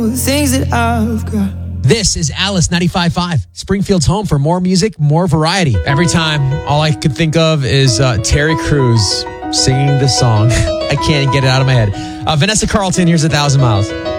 The things that I've got. This is Alice 95.5, Springfield's home for more music, more variety. Every time, all I could think of is Terry Crews singing this song. I can't get it out of my head. Vanessa Carlton, here's 1,000 Miles.